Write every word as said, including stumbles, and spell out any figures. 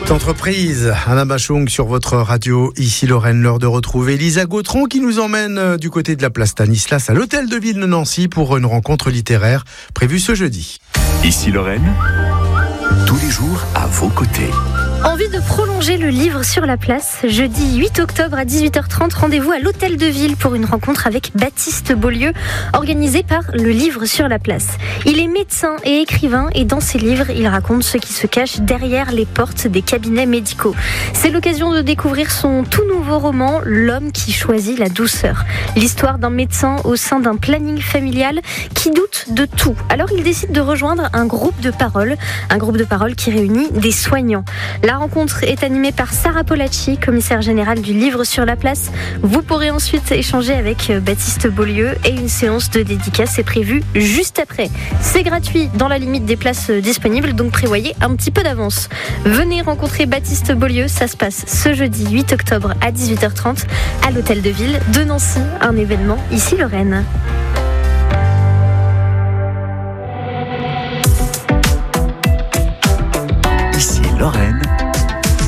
Entreprise, Anna Bachung sur votre radio, ici Lorraine, l'heure de retrouver Lisa Gautron qui nous emmène du côté de la place Stanislas à l'hôtel de ville de Nancy pour une rencontre littéraire prévue ce jeudi. Ici Lorraine, tous les jours à vos côtés. Envie de prolonger le livre sur la place? Jeudi huit octobre à dix-huit heures trente, rendez-vous à l'hôtel de ville pour une rencontre avec Baptiste Beaulieu, organisée par le livre sur la place. Il est médecin et écrivain et dans ses livres, il raconte ce qui se cache derrière les portes des cabinets médicaux. C'est l'occasion de découvrir son tout nouveau roman, L'homme qui choisit la douceur. L'histoire d'un médecin au sein d'un planning familial qui doute de tout. Alors il décide de rejoindre un groupe de parole, un groupe de parole qui réunit des soignants. La rencontre est animée par Sarah Polacci, commissaire générale du livre sur la place. Vous pourrez ensuite échanger avec Baptiste Beaulieu et une séance de dédicace est prévue juste après. C'est gratuit dans la limite des places disponibles, donc prévoyez un petit peu d'avance. Venez rencontrer Baptiste Beaulieu, ça se passe ce jeudi huit octobre à dix-huit heures trente à l'hôtel de ville de Nancy, un événement ici Lorraine. Ici Lorraine.